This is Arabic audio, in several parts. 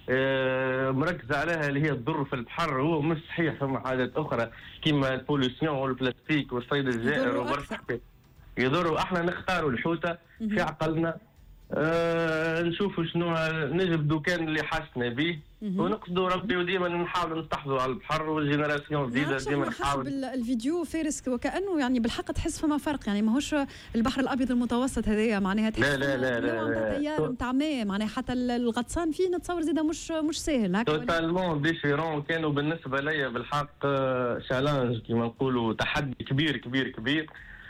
مركز عليها اللي هي تضر في البحر. هو مش صحيح، ثم حاجات اخرى كيما البوليسيون والبلاستيك والصيد الجائر وبرشا يضروا. احنا نختاروا الحوته في عقلنا، نشوفوا شنو نجبدوا كان اللي حاسنا به ونقصدوا ربي، وديما نحاولوا نستحفظوا على البحر والجينيراسيون جديده ديما نحاول. الفيديو فارس وكانه يعني بالحق تحس فما فرق، يعني ماهوش البحر الابيض المتوسط هذايا معناها تحس لا لا لا لا تيار نتاع ماء، معناها حتى الغطسان فيه نتصور زيدا مش سهل هكا. توتالمون ديفيرون. كانوا بالنسبه لي بالحق شالنج كيما نقولوا، تحدي كبير كبير كبير.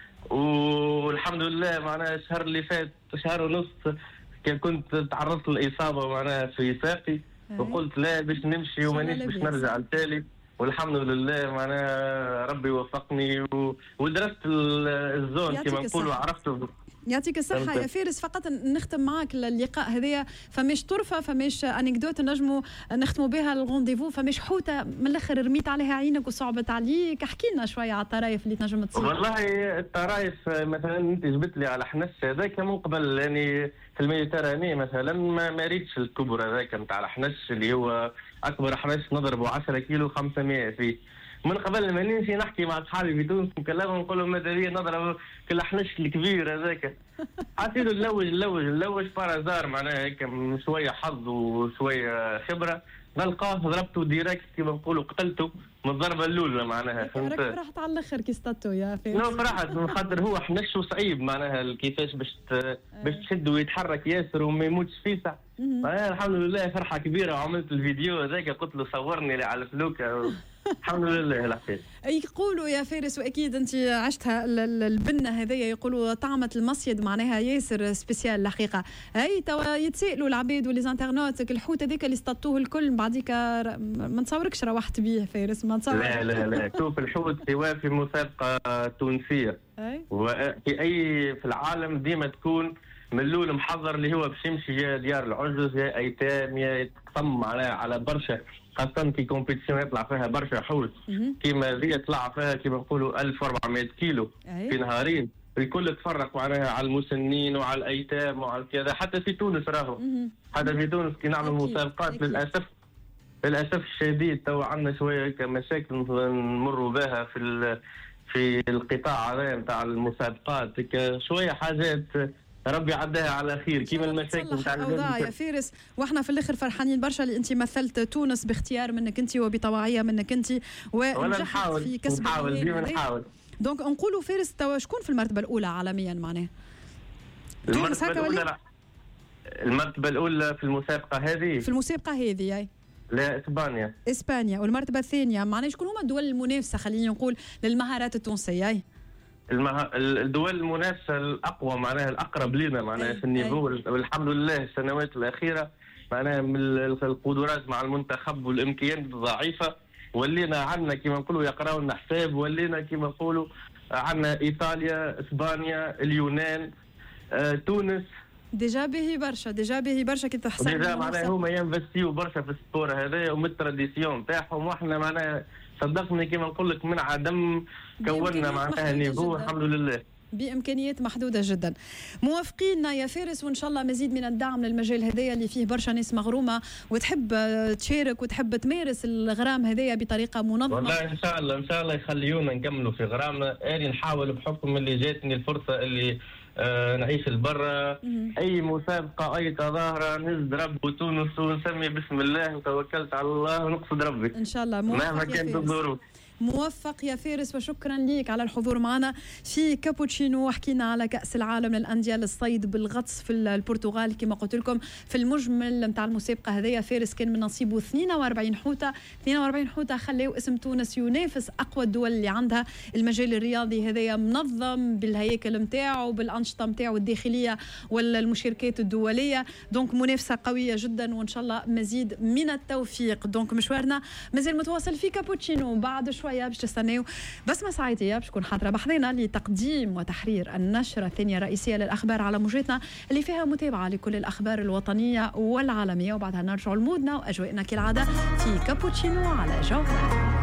والحمد لله معناها الشهر اللي فات شهر ونص كنت تعرضت للإصابة معناها في ساقي، وقلت لا باش نمشي ومانيش باش نرجع لتالي، والحمد لله معناها ربي وفقني ودرست الزون كما نقولوا عرفته. يعطيك الصحة يا فارس. فقط نختم معك اللقاء هذايا، فماش طرفة، فماش أنكدوت نجموا نختموا بها الغونديفو، فماش حوتة من الآخر رميت عليها عينك وصعبت عليك. احكي لنا شوية على الطرايف اللي تنجم تصير. والله الطرايف مثلا انت جبت لي على حنش هذاك من قبل، يعني في الميديتراني مثلا ما ريتش الكبر هذاك نتاع الحنش اللي هو أكبر حنش نضربه 10 كيلو 500 فيه. من قبل ما نمشي نحكي مع اصحابي في تونس نكلمهم نقول لهم ماذا بيا نضرب كل حنش الكبير هذاك. حسيت نلوج بارازار معناها هيك شويه حظ وشويه خبره، نلقاه ضربته ديريكت كما نقولوا قتلته من الضربه الاولى معناها. فهمت؟ فرحت على الاخر كي اصطدتو يا فارس. لا فرحت من خاطر هو حنش صعيب معناها كيفاش باش تشد ويتحرك ياسر وما يموتش فيسع. الحمد لله فرحه كبيره، وعملت الفيديو هذاك قلت له صورني على الفلوكه. الحمد لله الحمد. يقولوا يا فارس، واكيد انت عشتها البنه هذيا، يقولوا طعمه المصيد معناها ياسر سبيسيال الحقيقه. هاي توا يتسائلوا العباد والليزانترنوت الحوت هذاك اللي اصطادوه الكل بعديك ما نتصوركش روحت بيه فارس، ما نتصور. لا شوف الحوت سواء في مسابقه تونسيه وفي في العالم ديما تكون من الاول محضر اللي هو باش يمشي ديار العجز يا ايتام يا يتقسم على برشا، خاصة في كومبيتيشن يطلع فيها برشا حوت كيما ذي يطلع فيها كيما نقولوا 1400 كيلو في نهارين. الكل تفرق معناها على المسنين وعلى الايتام وعلى كذا. حتى في تونس راهو حتى في تونس كي نعمل مسابقات للاسف الشديد تو عندنا شويه مشاكل نمروا بها في القطاع هذا نتاع المسابقات، شويه حاجات ربي عداها على خير كيما المشاكل نتاع الاوضاع يا فارس. واحنا في الاخر فرحانين برشا اللي انت مثلت تونس باختيار منك انت وبطواعيه منك انت، ونجحت في كسب نحاول. دونك نقولوا فارس توا شكون في المرتبه الاولى عالميا معناها؟ تونس هكا ولا؟ المرتبه الاولى في المسابقه هذه اي لا اسبانيا. والمرتبه الثانيه معناها شكون هما الدول المنافسه خلينا نقول للمهارات التونسيه؟ اي الدول المنافسه الاقوى معناها الاقرب لنا معناها في النيفو، والحمد لله السنوات الاخيره معناها من القدرات مع المنتخب والامكانيات الضعيفه ولينا عندنا كما نقولوا يقراوا لنا حساب، ولينا كما نقولوا عندنا ايطاليا، اسبانيا، اليونان، تونس. ديجا باهي برشا كي تحسن ديجا معناها هما ينفستيو برشا في السبور هذايا ومن التراديسيون تاعهم، واحنا معناها صدقني كما نقول لك من عدم كونا معناها نيفو الحمد لله بامكانيات محدوده جدا. موافقين يا فارس، وان شاء الله مزيد من الدعم للمجال هذايا اللي فيه برشا ناس مغرومه وتحب تشارك وتحب تمارس الغرام هذايا بطريقه منظمه. والله ان شاء الله يخليونا نكملوا في غرامنا. نحاول بحكم اللي جاتني الفرصه اللي نعيش البرة، اي مسابقه اي تظاهره نهز رب وتونس ونسمي بسم الله وتوكلت على الله ونقصد ربي ان شاء الله. مهما كانت الظروف. موفق يا فارس، وشكرا ليك على الحضور معنا في كابوتشينو، وحكينا على كأس العالم للأندية للصيد بالغطس في البرتغال. كما قلت لكم في المجمل نتاع المسابقة هذيا فارس كان من نصيبه 42 حوتة خلاو اسم تونس ينافس أقوى الدول اللي عندها المجال الرياضي هذايا منظم بالهياكل نتاعو بالأنشطة نتاعو الداخلية والمشاركات الدولية. دونك منافسة قوية جدا، وإن شاء الله مزيد من التوفيق. دونك مشوارنا مازال متواصل في كابوتشينو، بعد شوية باش تستناو بسمة سعيدية باش تكون حاضرة بحضينا لتقديم وتحرير النشرة الثانية الرئيسية للأخبار على موجتنا اللي فيها متابعة لكل الأخبار الوطنية والعالمية، وبعدها نرجع لمودنا وأجواءنا كالعادة في كابوتشينو على جوهر.